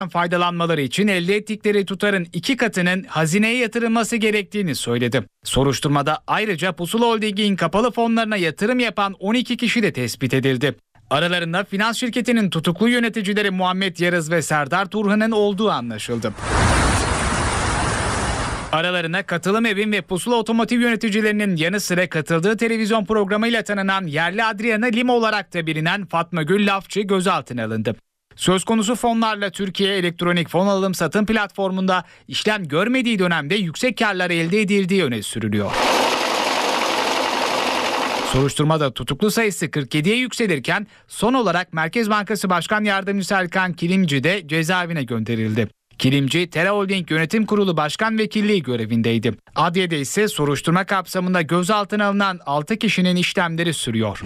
faydalanmaları için elde ettikleri tutarın 2 katının hazineye yatırılması gerektiğini söyledi. Soruşturmada ayrıca Pusula Holding'in kapalı fonlarına yatırım yapan 12 kişi de tespit edildi. Aralarında finans şirketinin tutuklu yöneticileri Muhammed Yarız ve Serdar Turhan'ın olduğu anlaşıldı. Aralarına Katılım Evin ve Pusula Otomotiv yöneticilerinin yanı sıra katıldığı televizyon programıyla tanınan yerli Adriana Lima olarak da bilinen Fatma Gül Lafçı gözaltına alındı. Söz konusu fonlarla Türkiye Elektronik Fon Alım Satım Platformu'nda işlem görmediği dönemde yüksek karlar elde edildiği öne sürülüyor. Soruşturmada tutuklu sayısı 47'ye yükselirken son olarak Merkez Bankası Başkan Yardımcısı Erkan Kilimci de cezaevine gönderildi. Kilimci, Tera Holding Yönetim Kurulu Başkan Vekilliği görevindeydi. Adliye'de ise soruşturma kapsamında gözaltına alınan 6 kişinin işlemleri sürüyor.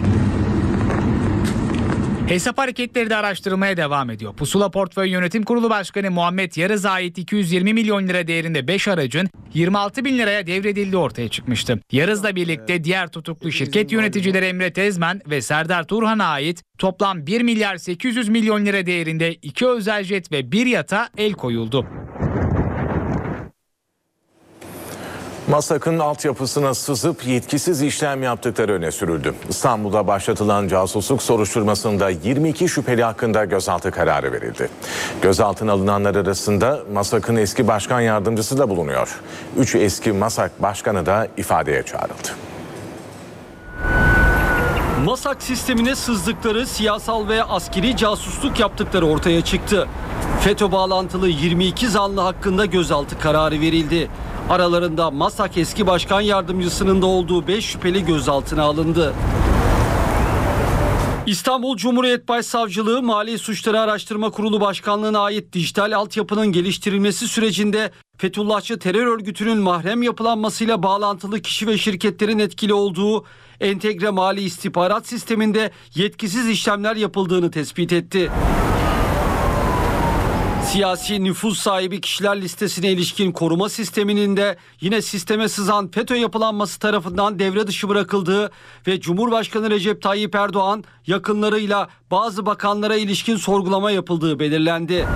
Hesap hareketleri de araştırılmaya devam ediyor. Pusula Portföy Yönetim Kurulu Başkanı Muhammed Yarız'a ait 220 milyon lira değerinde 5 aracın 26 bin liraya devredildiği ortaya çıkmıştı. Yarız'la birlikte diğer tutuklu şirket yöneticileri Emre Tezmen ve Serdar Turhan'a ait toplam 1 milyar 800 milyon lira değerinde 2 özel jet ve 1 yata el koyuldu. MASAK'ın altyapısına sızıp yetkisiz işlem yaptıkları öne sürüldü. İstanbul'da başlatılan casusluk soruşturmasında 22 şüpheli hakkında gözaltı kararı verildi. Gözaltına alınanlar arasında MASAK'ın eski başkan yardımcısı da bulunuyor. 3 eski MASAK başkanı da ifadeye çağrıldı. MASAK sistemine sızdıkları, siyasal ve askeri casusluk yaptıkları ortaya çıktı. FETÖ bağlantılı 22 zanlı hakkında gözaltı kararı verildi. Aralarında MASAK eski başkan yardımcısının da olduğu 5 şüpheli gözaltına alındı. İstanbul Cumhuriyet Başsavcılığı Mali Suçları Araştırma Kurulu Başkanlığı'na ait dijital altyapının geliştirilmesi sürecinde Fethullahçı terör örgütünün mahrem yapılanmasıyla bağlantılı kişi ve şirketlerin etkili olduğu entegre mali istihbarat sisteminde yetkisiz işlemler yapıldığını tespit etti. Siyasi nüfuz sahibi kişiler listesine ilişkin koruma sisteminin de yine sisteme sızan FETÖ yapılanması tarafından devre dışı bırakıldığı ve Cumhurbaşkanı Recep Tayyip Erdoğan yakınlarıyla bazı bakanlara ilişkin sorgulama yapıldığı belirlendi.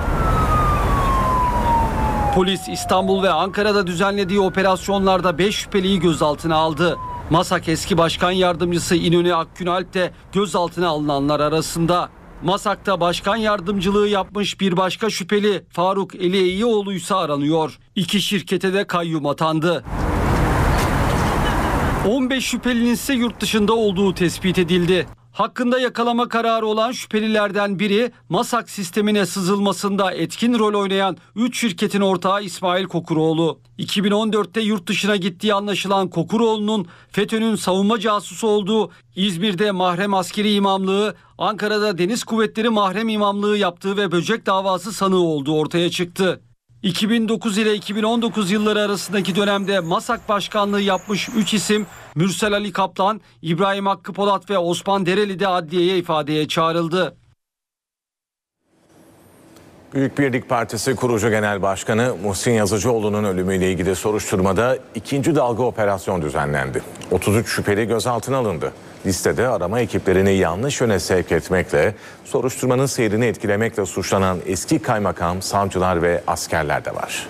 Polis İstanbul ve Ankara'da düzenlediği operasyonlarda 5 şüpheliyi gözaltına aldı. MASAK eski başkan yardımcısı İnönü Akgünalp de gözaltına alınanlar arasında. MASAK'ta başkan yardımcılığı yapmış bir başka şüpheli Faruk Eliyioğlu ise aranıyor. 2 şirkete de kayyum atandı. 15 şüphelinin ise yurt dışında olduğu tespit edildi. Hakkında yakalama kararı olan şüphelilerden biri MASAK sistemine sızılmasında etkin rol oynayan 3 şirketin ortağı İsmail Kokuroğlu. 2014'te yurt dışına gittiği anlaşılan Kokuroğlu'nun FETÖ'nün savunma casusu olduğu, İzmir'de mahrem askeri imamlığı, Ankara'da Deniz Kuvvetleri mahrem imamlığı yaptığı ve böcek davası sanığı olduğu ortaya çıktı. 2009 ile 2019 yılları arasındaki dönemde MASAK başkanlığı yapmış 3 isim Mürsel Ali Kaplan, İbrahim Hakkı Polat ve Osman Dereli de adliyeye ifadeye çağrıldı. Büyük Birlik Partisi Kurucu Genel Başkanı Muhsin Yazıcıoğlu'nun ölümüyle ilgili soruşturmada 2. dalga operasyon düzenlendi. 33 şüpheli gözaltına alındı. Listede arama ekiplerini yanlış yöne sevk etmekle, soruşturmanın seyrini etkilemekle suçlanan eski kaymakam, savcılar ve askerler de var.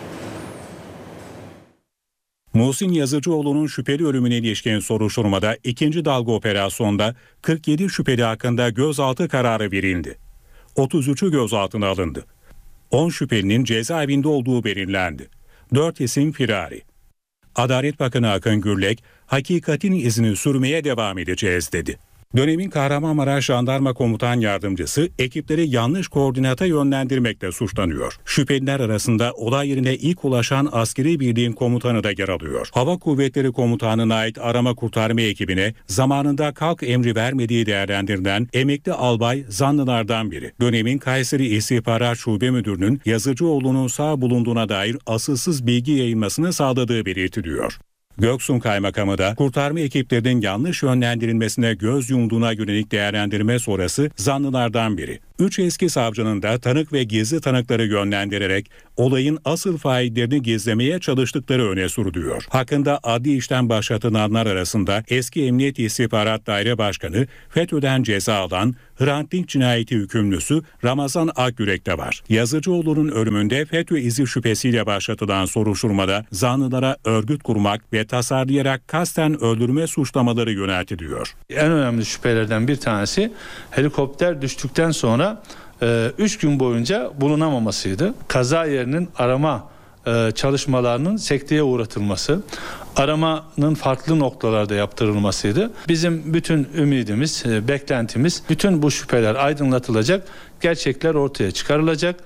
Muhsin Yazıcıoğlu'nun şüpheli ölümüne ilişkin soruşturmada 2. dalga operasyonda 47 şüpheli hakkında gözaltı kararı verildi. 33'ü gözaltına alındı. 10 şüphelinin cezaevinde olduğu belirlendi. 4 isim firari. Adalet Bakanı Akın Gürlek, hakikatin izini sürmeye devam edeceğiz dedi. Dönemin Kahramanmaraş Jandarma Komutan Yardımcısı ekipleri yanlış koordinata yönlendirmekle suçlanıyor. Şüpheliler arasında olay yerine ilk ulaşan askeri birliğin komutanı da yer alıyor. Hava Kuvvetleri Komutanı'na ait arama kurtarma ekibine zamanında kalk emri vermediği değerlendirilen emekli albay zanlılardan biri. Dönemin Kayseri İstihbarat Şube Müdürü'nün Yazıcıoğlu'nun sağ bulunduğuna dair asılsız bilgi yayılmasını sağladığı belirtiliyor. Göksun Kaymakamı da kurtarma ekiplerinin yanlış yönlendirilmesine göz yumduğuna yönelik değerlendirme sonrası zanlılardan biri. 3 eski savcının da tanık ve gizli tanıkları yönlendirerek olayın asıl faillerini gizlemeye çalıştıkları öne sürülüyor. Hakkında adli işlem başlatılanlar arasında eski Emniyet İstihbarat Daire Başkanı, FETÖ'den ceza alan Hrant Dink cinayeti hükümlüsü Ramazan Akyürek de var. Yazıcıoğlu'nun ölümünde FETÖ izi şüphesiyle başlatılan soruşturmada zanlılara örgüt kurmak ve tasarlayarak kasten öldürme suçlamaları yöneltiliyor. En önemli şüphelerden bir tanesi helikopter düştükten sonra 3 gün boyunca bulunamamasıydı. Kaza yerinin arama çalışmalarının sekteye uğratılması, aramanın farklı noktalarda yaptırılmasıydı. Bizim bütün ümidimiz, beklentimiz, bütün bu şüpheler aydınlatılacak, gerçekler ortaya çıkarılacak.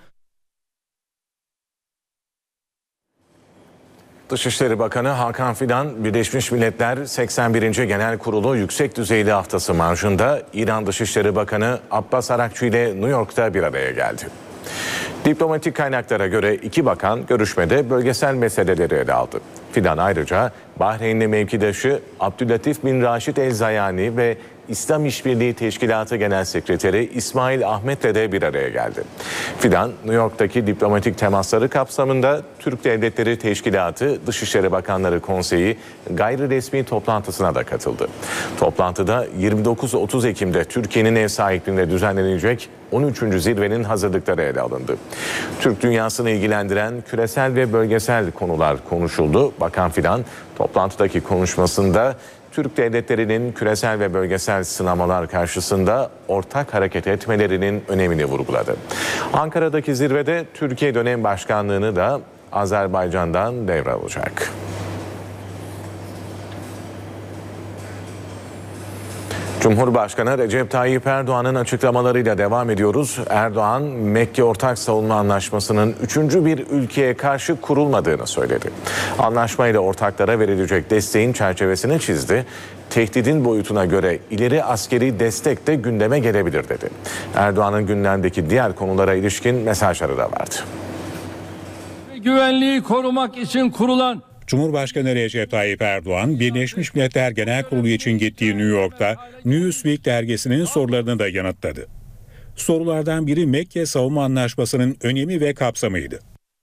Dışişleri Bakanı Hakan Fidan, Birleşmiş Milletler 81. Genel Kurulu Yüksek Düzeyli Haftası marşında İran Dışişleri Bakanı Abbas Arakçı ile New York'ta bir araya geldi. Diplomatik kaynaklara göre iki bakan görüşmede bölgesel meseleleri ele aldı. Fidan ayrıca Bahreynli mevkidaşı Abdülatif bin Raşid El Zayani ve İslam İşbirliği Teşkilatı Genel Sekreteri İsmail Ahmet'le de bir araya geldi. Fidan, New York'taki diplomatik temasları kapsamında Türk Devletleri Teşkilatı Dışişleri Bakanları Konseyi gayri resmi toplantısına da katıldı. Toplantıda 29-30 Ekim'de Türkiye'nin ev sahipliğinde düzenlenecek 13. zirvenin hazırlıkları ele alındı. Türk dünyasını ilgilendiren küresel ve bölgesel konular konuşuldu. Bakan Fidan toplantıdaki konuşmasında Türk devletlerinin küresel ve bölgesel sınamalar karşısında ortak hareket etmelerinin önemini vurguladı. Ankara'daki zirvede Türkiye dönem başkanlığını da Azerbaycan'dan devralacak. Cumhurbaşkanı Recep Tayyip Erdoğan'ın açıklamalarıyla devam ediyoruz. Erdoğan, Mekke Ortak Savunma Anlaşması'nın üçüncü bir ülkeye karşı kurulmadığını söyledi. Anlaşmayla ortaklara verilecek desteğin çerçevesini çizdi. Tehdidin boyutuna göre ileri askeri destek de gündeme gelebilir dedi. Erdoğan'ın gündemdeki diğer konulara ilişkin mesajları da vardı. Güvenliği korumak için kurulan Cumhurbaşkanı Recep Tayyip Erdoğan, Birleşmiş Milletler Genel Kurulu için gittiği New York'ta Newsweek dergisinin sorularını da yanıtladı. Sorulardan biri Mekke Savunma Anlaşması'nın önemi ve kapsamıydı.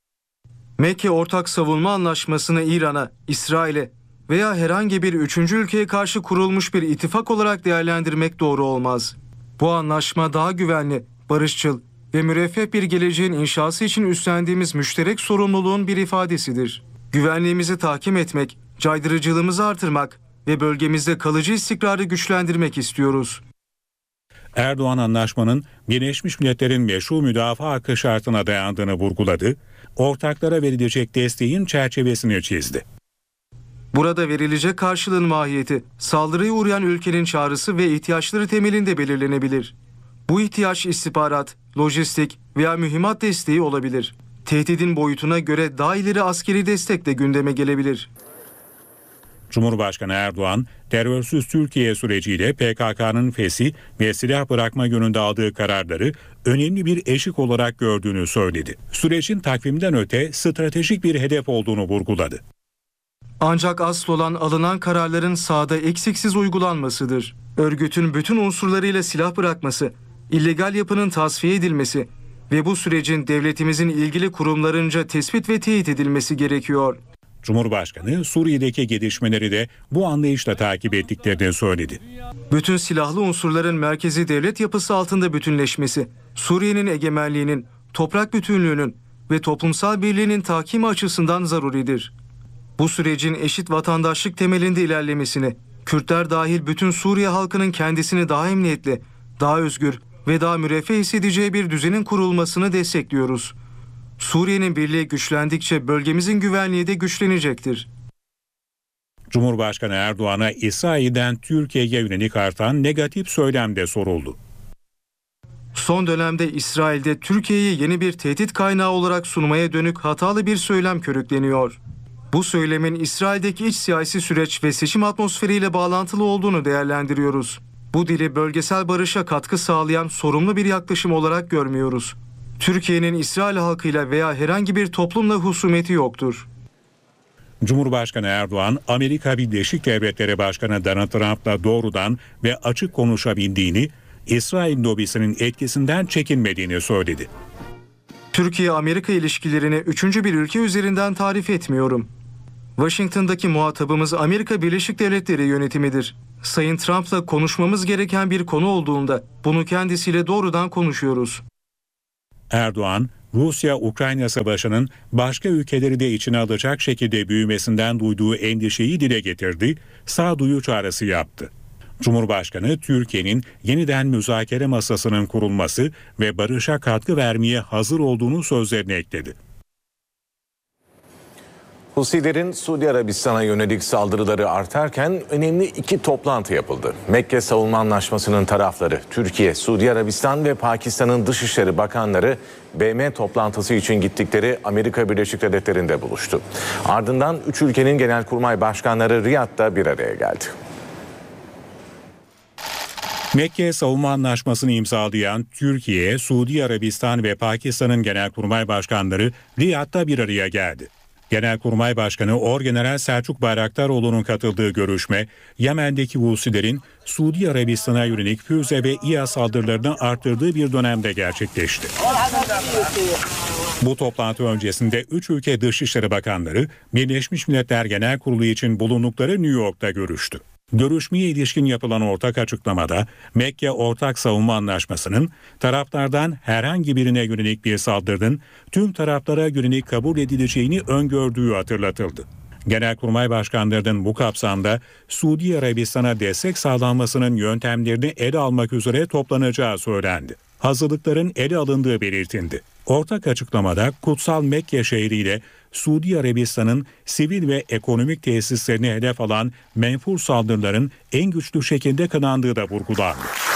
Mekke Ortak Savunma Anlaşması'nı İran'a, İsrail'e veya herhangi bir üçüncü ülkeye karşı kurulmuş bir ittifak olarak değerlendirmek doğru olmaz. Bu anlaşma daha güvenli, barışçıl ve müreffeh bir geleceğin inşası için üstlendiğimiz müşterek sorumluluğun bir ifadesidir. Güvenliğimizi tahkim etmek, caydırıcılığımızı artırmak ve bölgemizde kalıcı istikrarı güçlendirmek istiyoruz. Erdoğan anlaşmanın Birleşmiş Milletler'in meşru müdafaa hakkı şartına dayandığını vurguladı, ortaklara verilecek desteğin çerçevesini çizdi. Burada verilecek karşılığın mahiyeti, saldırıya uğrayan ülkenin çağrısı ve ihtiyaçları temelinde belirlenebilir. Bu ihtiyaç istihbarat, lojistik veya mühimmat desteği olabilir. Tehdidin boyutuna göre daha ileri askeri destek de gündeme gelebilir. Cumhurbaşkanı Erdoğan, terörsüz Türkiye süreciyle PKK'nın fesih ve silah bırakma yönünde aldığı kararları önemli bir eşik olarak gördüğünü söyledi. Sürecin takvimden öte stratejik bir hedef olduğunu vurguladı. Ancak asıl olan alınan kararların sahada eksiksiz uygulanmasıdır. Örgütün bütün unsurlarıyla silah bırakması, illegal yapının tasfiye edilmesi ve bu sürecin devletimizin ilgili kurumlarınca tespit ve teyit edilmesi gerekiyor. Cumhurbaşkanı Suriye'deki gelişmeleri de bu anlayışla takip ettiklerini söyledi. Bütün silahlı unsurların merkezi devlet yapısı altında bütünleşmesi, Suriye'nin egemenliğinin, toprak bütünlüğünün ve toplumsal birliğinin tahkimi açısından zaruridir. Bu sürecin eşit vatandaşlık temelinde ilerlemesini, Kürtler dahil bütün Suriye halkının kendisini daha emniyetli, daha özgür ve daha müreffeh hissedeceği bir düzenin kurulmasını destekliyoruz. Suriye'nin birliği güçlendikçe bölgemizin güvenliği de güçlenecektir. Cumhurbaşkanı Erdoğan'a İsrail'den Türkiye'ye yönelik artan negatif söylem de soruldu. Son dönemde İsrail'de Türkiye'yi yeni bir tehdit kaynağı olarak sunmaya dönük hatalı bir söylem körükleniyor. Bu söylemin İsrail'deki iç siyasi süreç ve seçim atmosferiyle bağlantılı olduğunu değerlendiriyoruz. Bu dili bölgesel barışa katkı sağlayan sorumlu bir yaklaşım olarak görmüyoruz. Türkiye'nin İsrail halkıyla veya herhangi bir toplumla husumeti yoktur. Cumhurbaşkanı Erdoğan, Amerika Birleşik Devletleri Başkanı Donald Trump'la doğrudan ve açık konuşabildiğini, İsrail lobisinin etkisinden çekinmediğini söyledi. Türkiye-Amerika ilişkilerini üçüncü bir ülke üzerinden tarif etmiyorum. Washington'daki muhatabımız Amerika Birleşik Devletleri yönetimidir. Sayın Trump'la konuşmamız gereken bir konu olduğunda bunu kendisiyle doğrudan konuşuyoruz. Erdoğan, Rusya-Ukrayna savaşının başka ülkeleri de içine alacak şekilde büyümesinden duyduğu endişeyi dile getirdi, sağduyu çağrısı yaptı. Cumhurbaşkanı, Türkiye'nin yeniden müzakere masasının kurulması ve barışa katkı vermeye hazır olduğunu sözlerine ekledi. Husilerin Suudi Arabistan'a yönelik saldırıları artarken önemli iki toplantı yapıldı. Mekke Savunma Anlaşması'nın tarafları Türkiye, Suudi Arabistan ve Pakistan'ın Dışişleri Bakanları BM toplantısı için gittikleri Amerika Birleşik Devletleri'nde buluştu. Ardından üç ülkenin genelkurmay başkanları Riyad'da bir araya geldi. Mekke Savunma Anlaşması'nı imzalayan Türkiye, Suudi Arabistan ve Pakistan'ın genelkurmay başkanları Riyad'da bir araya geldi. Genelkurmay Başkanı Orgeneral Selçuk Bayraktaroğlu'nun katıldığı görüşme, Yemen'deki Husilerin Suudi Arabistan'a yönelik füze ve İHA saldırılarını arttırdığı bir dönemde gerçekleşti. Bu toplantı öncesinde 3 ülke Dışişleri Bakanları Birleşmiş Milletler Genel Kurulu için bulundukları New York'ta görüştü. Görüşmeye ilişkin yapılan ortak açıklamada Mekke Ortak Savunma Anlaşması'nın taraflardan herhangi birine yönelik bir saldırının tüm taraflara yönelik kabul edileceğini öngördüğü hatırlatıldı. Genelkurmay başkanlarının bu kapsamda Suudi Arabistan'a destek sağlanmasının yöntemlerini ele almak üzere toplanacağı söylendi. Hazırlıkların ele alındığı belirtildi. Ortak açıklamada Kutsal Mekke şehriyle Suudi Arabistan'ın sivil ve ekonomik tesislerini hedef alan menfur saldırıların en güçlü şekilde kınandığı da vurgulandı.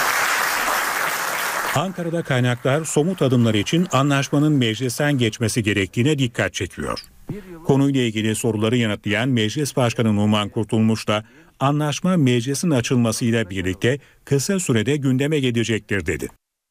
Ankara'da kaynaklar somut adımlar için anlaşmanın meclisten geçmesi gerektiğine dikkat çekiyor. Konuyla ilgili soruları yanıtlayan Meclis Başkanı Numan Kurtulmuş da anlaşma meclisin açılmasıyla birlikte kısa sürede gündeme gelecektir dedi.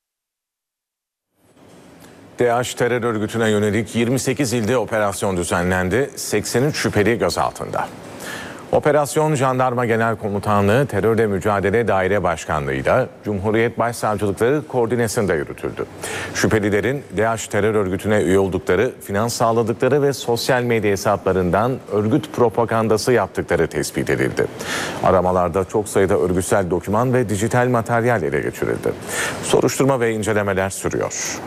DAEŞ terör örgütüne yönelik 28 ilde operasyon düzenlendi. 83 şüpheli gözaltında. Operasyon Jandarma Genel Komutanlığı Terörle Mücadele Daire Başkanlığı'yla Cumhuriyet Başsavcılıkları koordinesinde yürütüldü. Şüphelilerin DAEŞ terör örgütüne üye oldukları, finans sağladıkları ve sosyal medya hesaplarından örgüt propagandası yaptıkları tespit edildi. Aramalarda çok sayıda örgütsel doküman ve dijital materyal ele geçirildi. Soruşturma ve incelemeler sürüyor.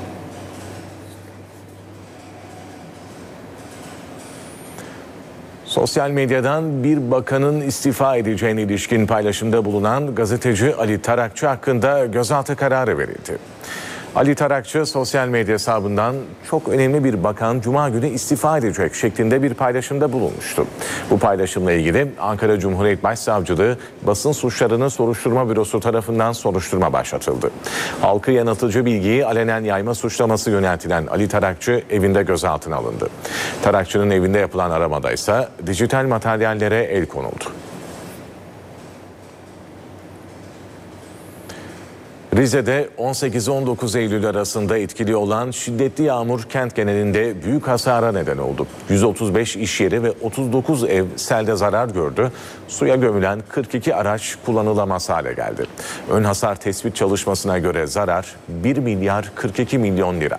Sosyal medyadan bir bakanın istifa edeceğine ilişkin paylaşımda bulunan gazeteci Ali Tarakçı hakkında gözaltı kararı verildi. Ali Tarakçı sosyal medya hesabından çok önemli bir bakan Cuma günü istifa edecek şeklinde bir paylaşımda bulunmuştu. Bu paylaşımla ilgili Ankara Cumhuriyet Başsavcılığı Basın Suçlarını Soruşturma Bürosu tarafından soruşturma başlatıldı. Halkı yanıltıcı bilgiyi alenen yayma suçlaması yöneltilen Ali Tarakçı evinde gözaltına alındı. Tarakçı'nın evinde yapılan aramada ise dijital materyallere el konuldu. Rize'de 18-19 Eylül arasında etkili olan şiddetli yağmur kent genelinde büyük hasara neden oldu. 135 iş yeri ve 39 ev selde zarar gördü. Suya gömülen 42 araç kullanılamaz hale geldi. Ön hasar tespit çalışmasına göre zarar 1 milyar 42 milyon lira.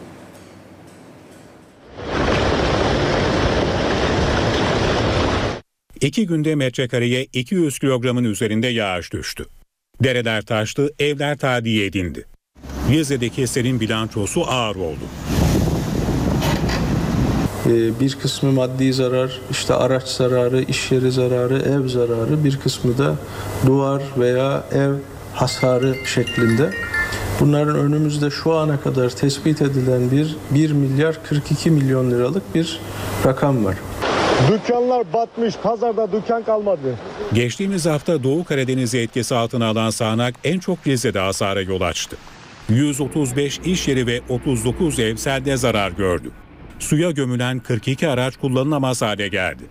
İki günde metrekareye 200 kilogramın üzerinde yağış düştü. Dereler taştı, evler tadiye edildi. Rize'deki selin bilançosu ağır oldu. Bir kısmı maddi zarar, işte araç zararı, iş yeri zararı, ev zararı, bir kısmı da duvar veya ev hasarı şeklinde. Bunların önümüzde şu ana kadar tespit edilen 1 milyar 42 milyon liralık bir rakam var. Dükkanlar batmış, pazarda dükkan kalmadı. Geçtiğimiz hafta Doğu Karadeniz'i etkisi altına alan sağanak en çok Rize'de hasara yol açtı. 135 iş yeri ve 39 ev selde zarar gördü. Suya gömülen 42 araç kullanılamaz hale geldi.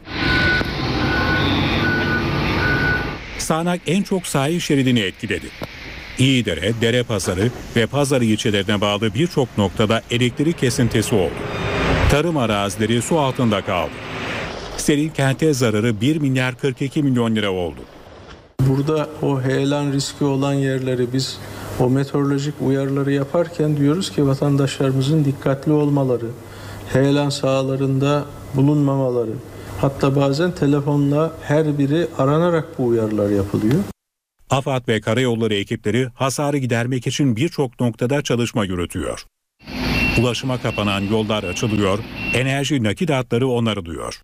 Sağanak en çok sahil şeridini etkiledi. İyidere, Derepazarı ve Pazarı ilçelerine bağlı birçok noktada elektrik kesintisi oldu. Tarım arazileri su altında kaldı. Selin kente zararı 1 milyar 42 milyon lira oldu. Burada o heyelan riski olan yerleri biz o meteorolojik uyarıları yaparken diyoruz ki vatandaşlarımızın dikkatli olmaları, heyelan sahalarında bulunmamaları, Hatta bazen telefonla her biri aranarak bu uyarılar yapılıyor. AFAD ve karayolları ekipleri hasarı gidermek için birçok noktada çalışma yürütüyor. Ulaşıma kapanan yollar açılıyor, enerji nakit hatları onarılıyor.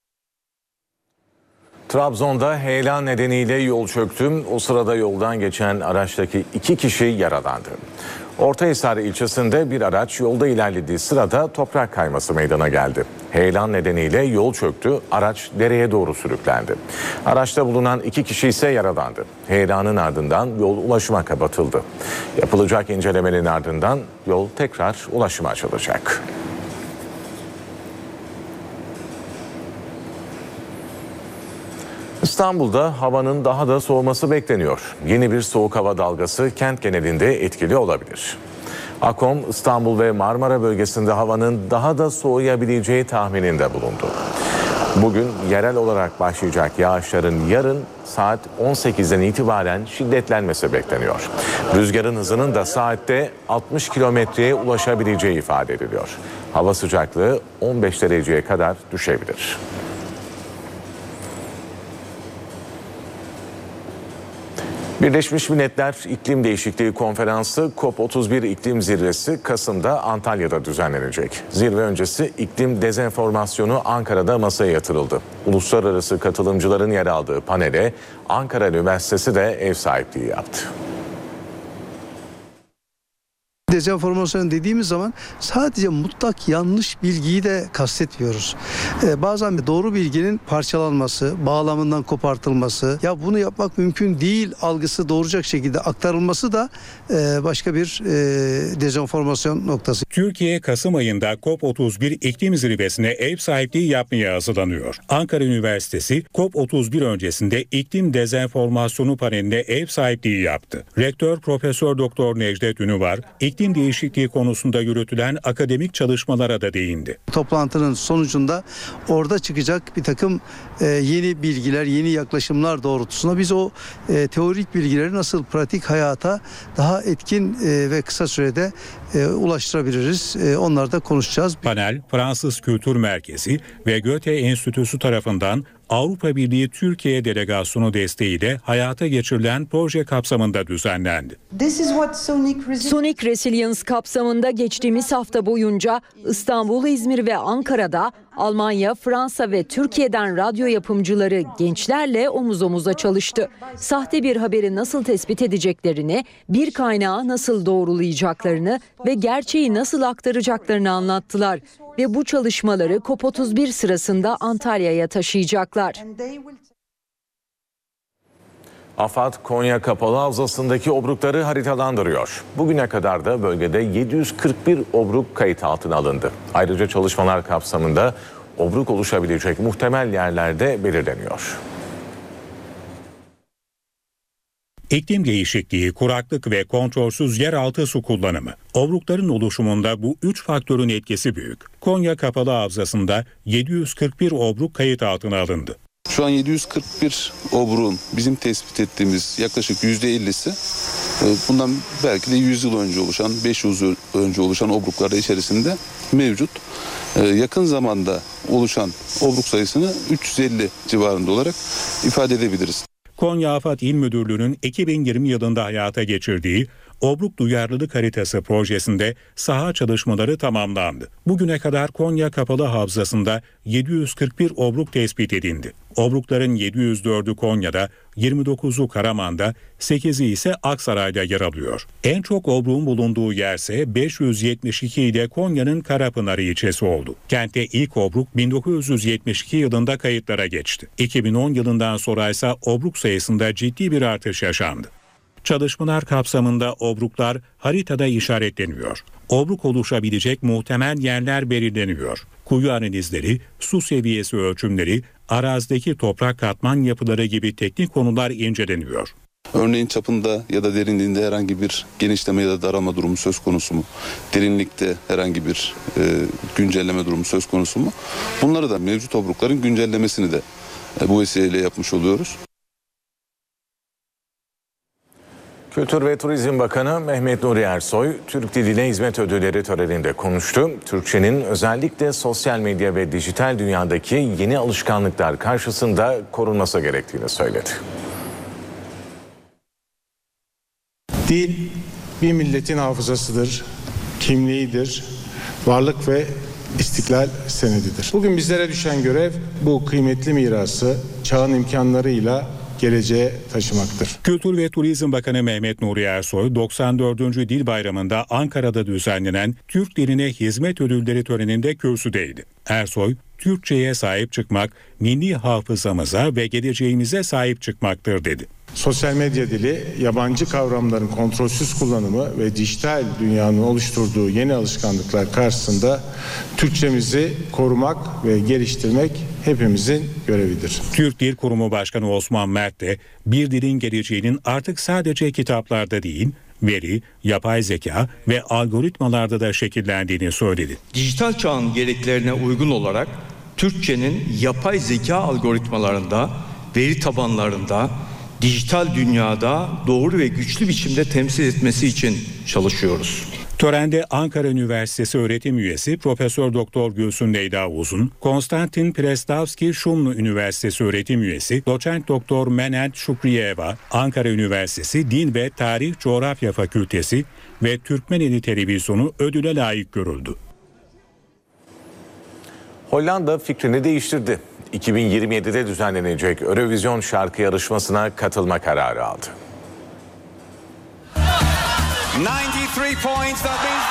Trabzon'da heyelan nedeniyle yol çöktü. O sırada yoldan geçen araçtaki 2 kişi yaralandı. Ortahisar ilçesinde bir araç yolda ilerlediği sırada toprak kayması meydana geldi. Heyelan nedeniyle yol çöktü, araç dereye doğru sürüklendi. Araçta bulunan 2 kişi ise yaralandı. Heyelanın ardından yol ulaşıma kapatıldı. Yapılacak incelemenin ardından yol tekrar ulaşıma açılacak. İstanbul'da havanın daha da soğuması bekleniyor. Yeni bir soğuk hava dalgası kent genelinde etkili olabilir. AKOM, İstanbul ve Marmara bölgesinde havanın daha da soğuyabileceği tahmininde bulundu. Bugün yerel olarak başlayacak yağışların yarın saat 18'den itibaren şiddetlenmesi bekleniyor. Rüzgarın hızının da saatte 60 kilometreye ulaşabileceği ifade ediliyor. Hava sıcaklığı 15 dereceye kadar düşebilir. Birleşmiş Milletler İklim Değişikliği Konferansı COP31 İklim Zirvesi Kasım'da Antalya'da düzenlenecek. Zirve öncesi iklim dezenformasyonu Ankara'da masaya yatırıldı. Uluslararası katılımcıların yer aldığı panele Ankara Üniversitesi de ev sahipliği yaptı. Dezenformasyon dediğimiz zaman sadece mutlak yanlış bilgiyi de kastetmiyoruz. Bazen doğru bilginin parçalanması, bağlamından kopartılması, ya bunu yapmak mümkün değil algısı doğuracak şekilde aktarılması da başka bir dezenformasyon noktası. Türkiye Kasım ayında COP31 iklim zirvesine ev sahipliği yapmaya hazırlanıyor. Ankara Üniversitesi COP31 öncesinde iklim dezenformasyonu paneline ev sahipliği yaptı. Rektör Profesör Doktor Necdet Ünüvar, iklim değişikliği konusunda yürütülen akademik çalışmalara da değindi. Toplantının sonucunda orada çıkacak bir takım yeni bilgiler, yeni yaklaşımlar doğrultusunda biz o teorik bilgileri nasıl pratik hayata daha etkin ve kısa sürede ulaştırabiliriz. Onları da konuşacağız. Panel, Fransız Kültür Merkezi ve Goethe Enstitüsü tarafından Avrupa Birliği Türkiye Delegasyonu desteğiyle hayata geçirilen proje kapsamında düzenlendi. Sonic Resilience kapsamında geçtiğimiz hafta boyunca İstanbul, İzmir ve Ankara'da Almanya, Fransa ve Türkiye'den radyo yapımcıları gençlerle omuz omuza çalıştı. Sahte bir haberi nasıl tespit edeceklerini, bir kaynağı nasıl doğrulayacaklarını ve gerçeği nasıl aktaracaklarını anlattılar. Ve bu çalışmaları COP31 sırasında Antalya'ya taşıyacaklar. AFAD Konya Kapalı Havzası'ndaki obrukları haritalandırıyor. Bugüne kadar da bölgede 741 obruk kayıt altına alındı. Ayrıca çalışmalar kapsamında obruk oluşabilecek muhtemel yerlerde belirleniyor. İklim değişikliği, kuraklık ve kontrolsüz yeraltı su kullanımı. Obrukların oluşumunda bu 3 faktörün etkisi büyük. Konya Kapalı Havzası'nda 741 obruk kayıt altına alındı. Şu an 741 obruğun bizim tespit ettiğimiz yaklaşık %50'si bundan belki de 100 yıl önce oluşan, 500 yıl önce oluşan obruklar içerisinde mevcut. Yakın zamanda oluşan obruk sayısını 350 civarında olarak ifade edebiliriz. Konya AFAD İl Müdürlüğü'nün 2020 yılında hayata geçirdiği Obruk Duyarlılık Haritası projesinde saha çalışmaları tamamlandı. Bugüne kadar Konya Kapalı Havzası'nda 741 obruk tespit edildi. Obrukların 704'ü Konya'da, 29'u Karaman'da, 8'i ise Aksaray'da yer alıyor. En çok obruğun bulunduğu yerse 572 ile Konya'nın Karapınar ilçesi oldu. Kentte ilk obruk 1972 yılında kayıtlara geçti. 2010 yılından sonra ise obruk sayısında ciddi bir artış yaşandı. Çalışmalar kapsamında obruklar haritada işaretleniyor. Obruk oluşabilecek muhtemel yerler belirleniyor. Kuyu analizleri, su seviyesi ölçümleri, arazideki toprak katman yapıları gibi teknik konular inceleniyor. Örneğin çapında ya da derinliğinde herhangi bir genişleme ya da daralma durumu söz konusu mu? Derinlikte herhangi bir güncelleme durumu söz konusu mu? Bunları da mevcut obrukların güncellemesini de bu vesileyle yapmış oluyoruz. Kültür ve Turizm Bakanı Mehmet Nuri Ersoy, Türk Diline Hizmet Ödülleri töreninde konuştu. Türkçenin özellikle sosyal medya ve dijital dünyadaki yeni alışkanlıklar karşısında korunması gerektiğini söyledi. Dil bir milletin hafızasıdır, kimliğidir, varlık ve istiklal senedidir. Bugün bizlere düşen görev bu kıymetli mirası çağın imkanlarıyla geleceğe taşımaktır. Kültür ve Turizm Bakanı Mehmet Nuri Ersoy, 94. Dil Bayramı'nda Ankara'da düzenlenen Türk Diline Hizmet Ödülleri töreninde kürsüdeydi. Ersoy, Türkçe'ye sahip çıkmak, milli hafızamıza ve geleceğimize sahip çıkmaktır dedi. Sosyal medya dili, yabancı kavramların kontrolsüz kullanımı ve dijital dünyanın oluşturduğu yeni alışkanlıklar karşısında Türkçemizi korumak ve geliştirmek hepimizin görevidir. Türk Dil Kurumu Başkanı Osman Mert de bir dilin geleceğinin artık sadece kitaplarda değil, veri, yapay zeka ve algoritmalarda da şekillendiğini söyledi. Dijital çağın gereklerine uygun olarak Türkçenin yapay zeka algoritmalarında, veri tabanlarında, dijital dünyada doğru ve güçlü biçimde temsil etmesi için çalışıyoruz. Törende Ankara Üniversitesi öğretim üyesi Profesör Doktor Gülsün Leyla Uzun, Konstantin Prestavski Şumlu Üniversitesi öğretim üyesi Doçent Doktor Menent Şukriyeva, Ankara Üniversitesi Din ve Tarih Coğrafya Fakültesi ve Türkmeneli Televizyonu ödüle layık görüldü. Hollanda fikrini değiştirdi. 2027'de düzenlenecek Eurovision şarkı yarışmasına katılma kararı aldı. 93 points, that means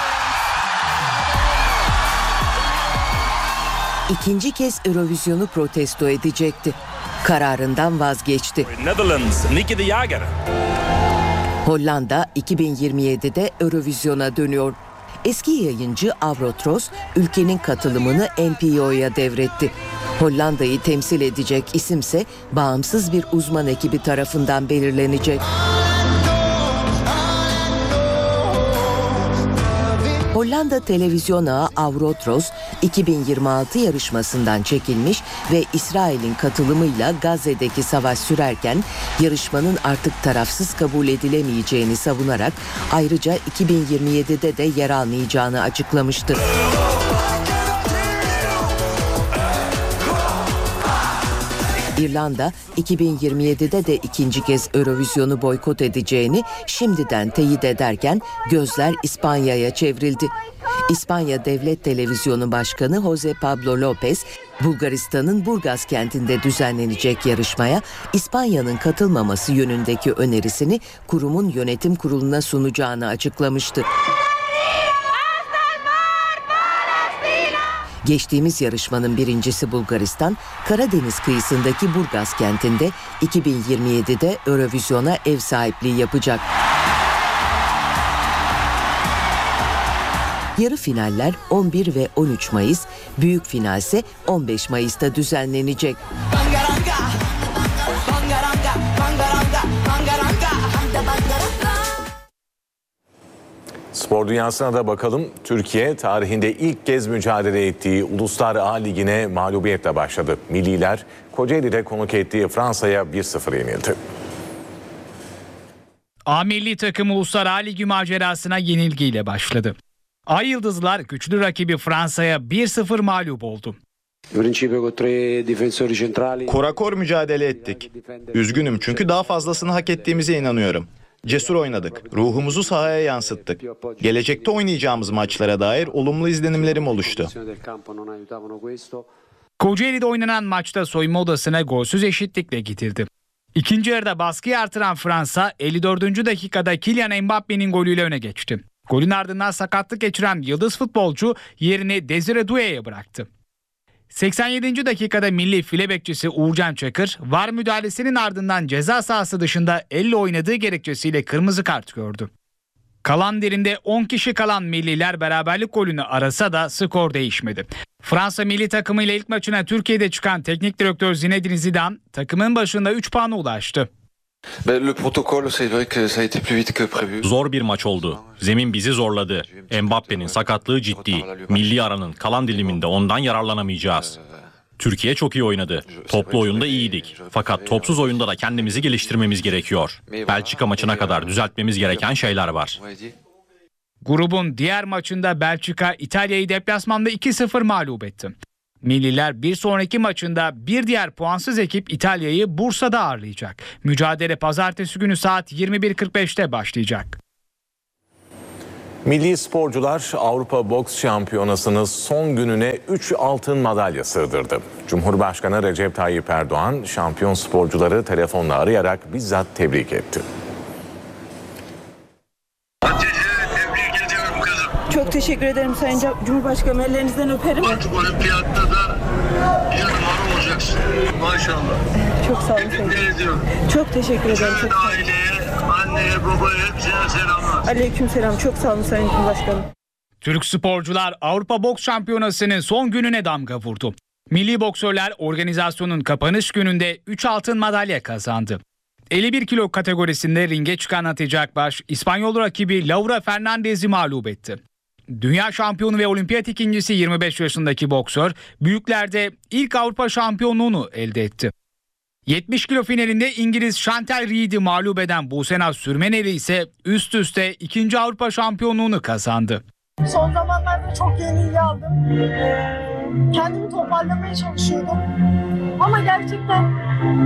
İkinci kez Eurovision'u protesto edecekti. Kararından vazgeçti. Netherlands, Nicky de Jager. Hollanda 2027'de Eurovision'a dönüyor. Eski yayıncı Avrotros ülkenin katılımını NPO'ya devretti. Hollanda'yı temsil edecek isimse bağımsız bir uzman ekibi tarafından belirlenecek. Hollanda televizyon ağı Avrotros 2026 yarışmasından çekilmiş ve İsrail'in katılımıyla Gazze'deki savaş sürerken yarışmanın artık tarafsız kabul edilemeyeceğini savunarak ayrıca 2027'de de yer almayacağını açıklamıştı. İrlanda 2027'de de ikinci kez Eurovision'u boykot edeceğini şimdiden teyit ederken gözler İspanya'ya çevrildi. İspanya Devlet Televizyonu Başkanı Jose Pablo López, Bulgaristan'ın Burgaz kentinde düzenlenecek yarışmaya İspanya'nın katılmaması yönündeki önerisini kurumun yönetim kuruluna sunacağını açıklamıştı. Geçtiğimiz yarışmanın birincisi Bulgaristan, Karadeniz kıyısındaki Burgaz kentinde 2027'de Eurovision'a ev sahipliği yapacak. Yarı finaller 11 ve 13 Mayıs, büyük final ise 15 Mayıs'ta düzenlenecek. Spor dünyasına da bakalım. Türkiye tarihinde ilk kez mücadele ettiği Uluslar A Ligi'ne mağlubiyetle başladı. Milliler Kocaeli'de konuk ettiği Fransa'ya 1-0 yenildi. A milli takım Uluslar A Ligi macerasına yenilgiyle başladı. Ay Yıldızlar güçlü rakibi Fransa'ya 1-0 mağlup oldu. Korakor mücadele ettik. Üzgünüm çünkü daha fazlasını hak ettiğimize inanıyorum. Cesur oynadık. Ruhumuzu sahaya yansıttık. Gelecekte oynayacağımız maçlara dair olumlu izlenimlerim oluştu. Kocaeli'de oynanan maçta soyunma odasına golsüz eşitlikle gitildi. İkinci yarıda baskıyı artıran Fransa 54. dakikada Kylian Mbappe'nin golüyle öne geçti. Golün ardından sakatlık geçiren yıldız futbolcu yerini Desire Doué'ye bıraktı. 87. dakikada milli file bekçisi Uğurcan Çakır, VAR müdahalesinin ardından ceza sahası dışında elle oynadığı gerekçesiyle kırmızı kart gördü. Kalan derinde 10 kişi kalan milliler beraberlik golünü arasa da skor değişmedi. Fransa milli takımıyla ilk maçına Türkiye'de çıkan teknik direktör Zinedine Zidane takımın başında 3 puana ulaştı. Zor bir maç oldu. Zemin bizi zorladı. Mbappe'nin sakatlığı ciddi. Milli aranın kalan diliminde ondan yararlanamayacağız. Türkiye çok iyi oynadı. Toplu oyunda iyiydik. Fakat topsuz oyunda da kendimizi geliştirmemiz gerekiyor. Belçika maçına kadar düzeltmemiz gereken şeyler var. Grubun diğer maçında Belçika İtalya'yı deplasmanda 2-0 mağlup etti. Milliler bir sonraki maçında bir diğer puansız ekip İtalya'yı Bursa'da ağırlayacak. Mücadele pazartesi günü saat 21.45'te başlayacak. Milli sporcular Avrupa Boks Şampiyonası'nın son gününe 3 altın madalya sığdırdı. Cumhurbaşkanı Recep Tayyip Erdoğan şampiyon sporcuları telefonla arayarak bizzat tebrik etti. Çok teşekkür ederim Sayın Cumhurbaşkanım. Ellerinizden öperim. Artık olimpiyatta da bir numara olacaksın. Maşallah. Çok sağ olun. Çok teşekkür ederim. Bütün aileye, anneye, babaya hepsine selamlar. Aleykümselam. Çok sağ olun Sayın Cumhurbaşkanım. Türk sporcular Avrupa Boks Şampiyonası'nın son gününe damga vurdu. Milli boksörler organizasyonun kapanış gününde 3 altın madalya kazandı. 51 kilo kategorisinde ringe çıkan Hatice Akbaş, İspanyol rakibi Laura Fernandez'i mağlup etti. Dünya şampiyonu ve olimpiyat ikincisi 25 yaşındaki boksör, büyüklerde ilk Avrupa şampiyonluğunu elde etti. 70 kilo finalinde İngiliz Chantal Reed'i mağlup eden Busenaz Sürmeneli ise üst üste 2. Avrupa şampiyonluğunu kazandı. Son zamanlarda çok yenilgi aldım. Kendimi toparlamaya çalışıyordum. Ama gerçekten